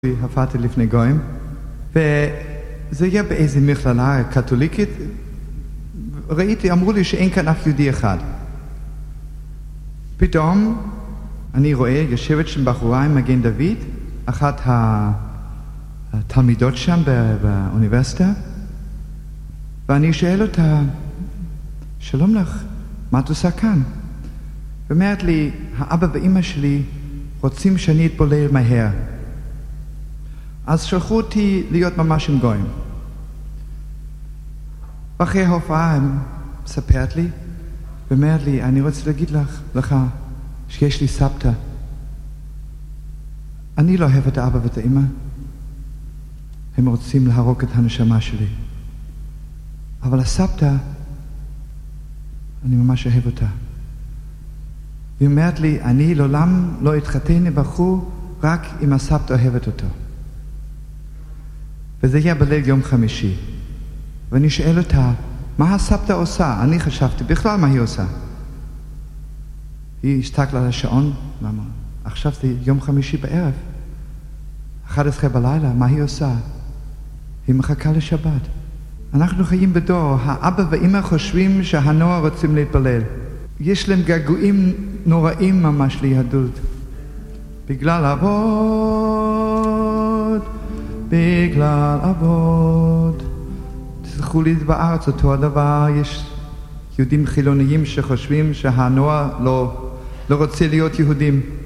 הופעתי לפני גויים, וזה היה באיזו מכללה קתוליקית. ראיתי, אמרו לי שאין כאן אף יהודי אחד. פתאום אני רואה, יושבת שם בחורה עם מגן דוד, אחת התלמידות שם באוניברסיטה, ואני שואל אותה, שלום לך, מה את עושה כאן? ואומרת לי, האבא ואמא שלי רוצים שאני אתבולל מהר. אז שלחו אותי להיות ממש עם גויים. ואחרי ההופעה הם מספרת לי, ואומרת לי, אני רוצה להגיד לך שיש לי סבתא. אני לא אוהב את האבא ואת האמא. הם רוצים להרוג את הנשמה שלי. אבל הסבתא, אני ממש אוהב אותה. והיא אומרת לי, אני לעולם לא אתחתן עם בחור רק אם הסבתא אוהבת אותו. וזה היה בליל יום חמישי. ואני שואל אותה, מה הסבתא עושה? אני חשבתי בכלל מה היא עושה. היא הסתכלה על השעון, למה? עכשיו זה יום חמישי בערב. 11 בלילה, מה היא עושה? היא מחכה לשבת. אנחנו חיים בדור, האבא ואמא חושבים שהנוער רוצים להתפלל. יש להם געגועים נוראים ממש ליהדות. בגלל אבות, בגלל אבות. תסלחו לי בארץ אותו הדבר, יש יהודים חילוניים שחושבים שהנוער לא רוצה להיות יהודים.